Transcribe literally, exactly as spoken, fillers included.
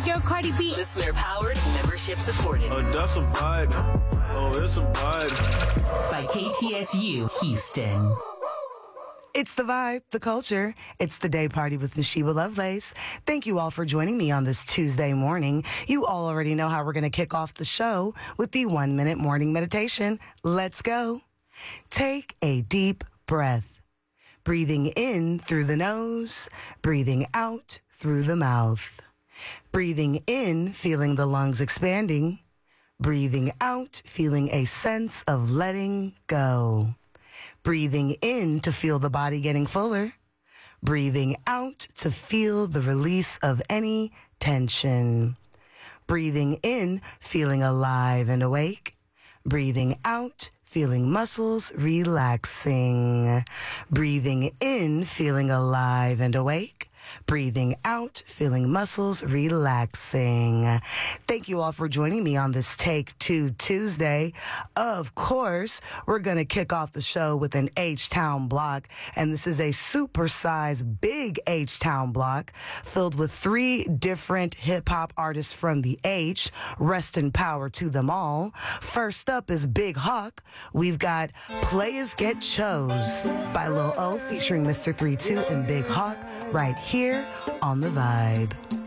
Yo, Cardi B. Listener powered, membership supported. Oh, that's a vibe. Oh, it's a vibe. By K T S U Houston. It's the vibe, the culture. It's the day party with Nashiba Lovelace. Thank you all for joining me on this Tuesday morning. You all already know how we're going to kick off the show with the one minute morning meditation. Let's go. Take a deep breath. Breathing in through the nose, breathing out through the mouth. Breathing in, feeling the lungs expanding. Breathing out, feeling a sense of letting go. Breathing in to feel the body getting fuller. Breathing out to feel the release of any tension. Breathing in, feeling alive and awake. Breathing out, feeling muscles relaxing. Breathing in, feeling alive and awake. Breathing out, feeling muscles relaxing. Thank you all for joining me on this Take Two Tuesday. Of course, we're going to kick off the show with an H-Town block, and this is a super-sized big H-Town block filled with three different hip-hop artists from the H. Rest in power to them all. First up is Big Hawk. We've got Players Get Chose by Lil O featuring Mister three two and Big Hawk right here on The Vibe.